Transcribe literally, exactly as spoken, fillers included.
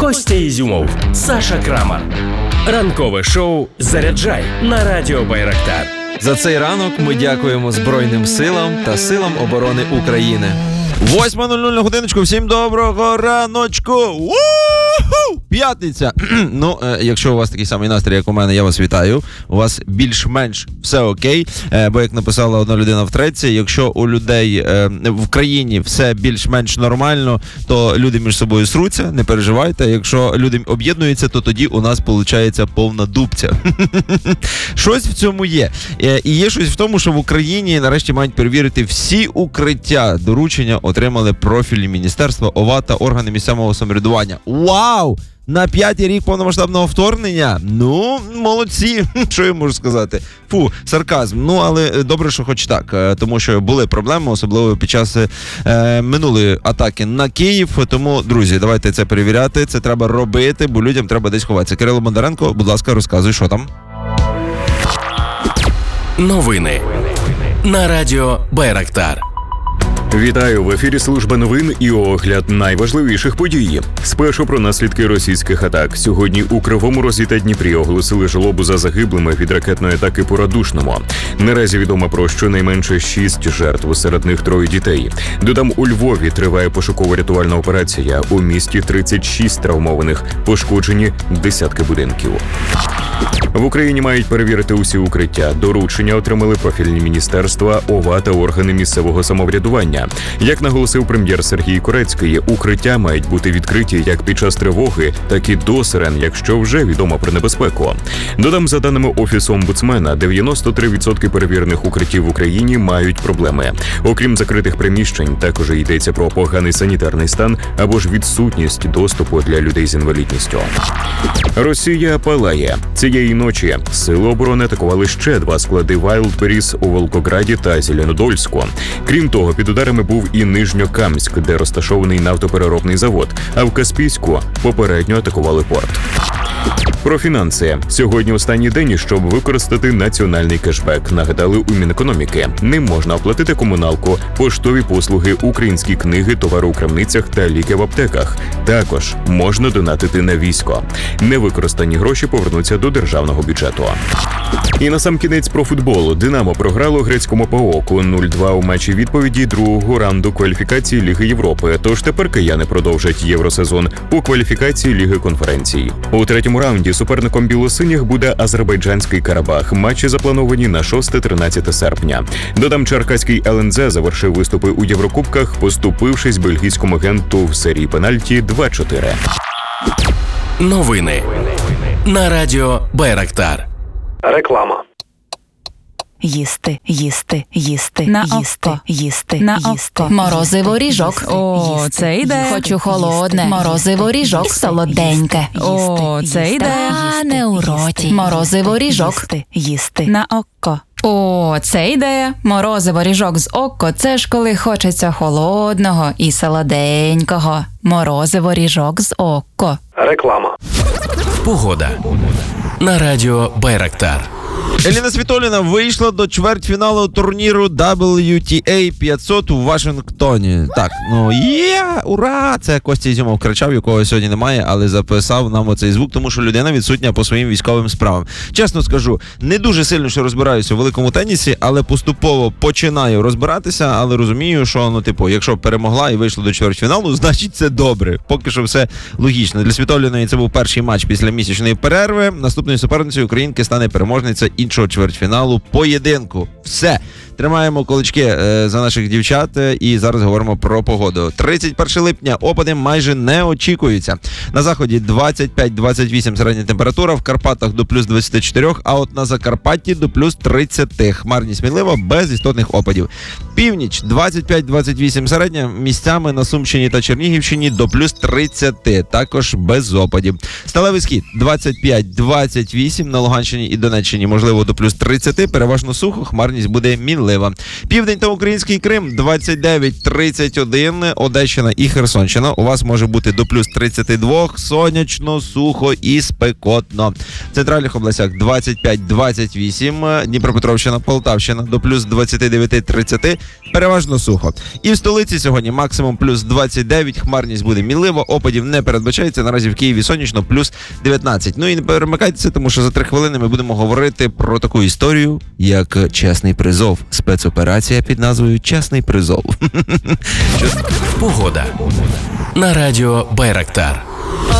Костя Ізюмов, Саша Крамар. Ранкове шоу «Заряджай» на радіо Байрактар. За цей ранок ми дякуємо Збройним силам та силам оборони України. восьма нуль нуль на годиночку. Всім доброго раночку. У-ху! П'ятниця. Ну, е, якщо у вас такий самий настрій, як у мене, я вас вітаю. У вас більш-менш все окей. Е, бо, як написала одна людина в треці, якщо у людей е, в країні все більш-менш нормально, то люди між собою сруться, не переживайте. Якщо люди об'єднуються, то тоді у нас виходить повна дубця. Щось в цьому є. Е, і є щось в тому, що в Україні нарешті мають перевірити всі укриття. Доручення отримали профільні міністерства, ОВА та органи місцевого самоврядування. Вау! На п'ятий рік повномасштабного вторгнення? Ну, молодці, що я можу сказати. Фу, сарказм. Ну, але добре, що хоч так, тому що були проблеми, особливо під час е, минулої атаки на Київ. Тому, друзі, давайте це перевіряти, це треба робити, бо людям треба десь ховатися. Кирило Бондаренко, будь ласка, розказуй, що там. Новини на радіо Байрактар. Вітаю! В ефірі служба новин і огляд найважливіших подій. Спершу про наслідки російських атак. Сьогодні у Кривому Розі та Дніпрі оголосили жалобу за загиблими від ракетної атаки по Радушному. Наразі відомо про щонайменше шість жертв, серед них троє дітей. Додам, у Львові триває пошуково-рятувальна операція. У місті тридцять шість травмованих, пошкоджені десятки будинків. В Україні мають перевірити усі укриття. Доручення отримали профільні міністерства, ОВА та органи місцевого самоврядування. Як наголосив прем'єр Сергій Корецький, укриття мають бути відкриті як під час тривоги, так і до сирен, якщо вже відомо про небезпеку. Додам, за даними Офісу омбудсмена, дев'яносто три відсотки перевірених укриттів в Україні мають проблеми. Окрім закритих приміщень, також йдеться про поганий санітарний стан або ж відсутність доступу для людей з інвалідністю. Росія палає. Цієї ночі сили оборони атакували ще два склади Wildberries у Волгограді та Зеленодольську. Крім того, під ударами був і Нижньокамськ, де розташований нафтопереробний завод, а в Каспійську попередньо атакували порт. Про фінанси. Сьогодні останній день, щоб використати національний кешбек. Нагадали у Мінекономіки. Ним можна оплатити комуналку, поштові послуги, українські книги, товари у крамницях та ліки в аптеках. Також можна донатити на військо. Невикористані гроші повернуться до державного бюджету. І насамкінець про футбол. «Динамо» програло грецькому ПАОКу нуль два у матчі відповіді другого раунду кваліфікації Ліги Європи. Тож тепер кияни продовжать євросезон у кваліфікації Ліги конференцій. У третьому раунді суперником білосиніх буде азербайджанський Карабах. Матчі заплановані на шосте-тринадцяте серпня. Додам, черкаський ел ен зет завершив виступи у Єврокубках, поступившись бельгійському генту в серії пенальті два-чотири. Новини на радіо Байрактар. Реклама. Їсти, їсти, їсти, на їсти, око. їсти, на їсти. око. Морозиво ріжок. О, їсти, це ідея. Хочу холодне. Морозиво ріжок. Солоденьке. О, Їсти, це їсти, ідея. А не у роті. Морозиво ріжок. Їсти, їсти. На око. О, це ідея. Морозиво ріжок з око – це ж коли хочеться холодного і солоденького. Морозиво ріжок з око. Реклама. Погода на радіо Байрактар. Еліна Світоліна вийшла до чвертьфіналу турніру дабл ю ті ей п'ятсот у Вашингтоні. Так, ну є, ура! Це Костя Ізюмов кричав, якого сьогодні немає, але записав нам оцей звук, тому що людина відсутня по своїм військовим справам. Чесно скажу, не дуже сильно що розбираюся у великому тенісі, але поступово починаю розбиратися, але розумію, що, ну, типу, якщо перемогла і вийшла до чвертьфіналу, значить це добре. Поки що все логічно. Для Світоліної це був перший матч після місячної перерви. Наступною суперницею українки стане переможниця іншого чвертьфіналу поєдинку. Все. Тримаємо кулачки е, за наших дівчат е, і зараз говоримо про погоду. тридцять першого липня опади майже не очікуються. На заході двадцять п'ять двадцять вісім середня температура, в Карпатах до плюс двадцяти чотирьох, а от на Закарпатті до плюс тридцяти. Хмарність смілива, без істотних опадів. Північ двадцять п'ять двадцять вісім середня, місцями на Сумщині та Чернігівщині до плюс тридцяти, також без опадів. Сталевий схід двадцять п'ять двадцять вісім, на Луганщині і Донеччині можливо до плюс тридцяти, переважно сухо, хмарність буде мінлива. Південь та український Крим двадцять дев'ять тридцять один, Одещина і Херсонщина. У вас може бути до плюс тридцяти двох, сонячно, сухо і спекотно. В центральних областях двадцять п'ять двадцять вісім, Дніпропетровщина, Полтавщина до плюс двадцять дев'ять тридцять, переважно сухо. І в столиці сьогодні максимум плюс двадцять дев'ять, хмарність буде мінлива, опадів не передбачається. Наразі в Києві сонячно плюс дев'ятнадцять. Ну і не перемикайтеся, тому що за три хвилини ми будемо говорити про таку історію, як чесний призов. Спецоперація під назвою «Чесний призов». Погода на радіо Байрактар.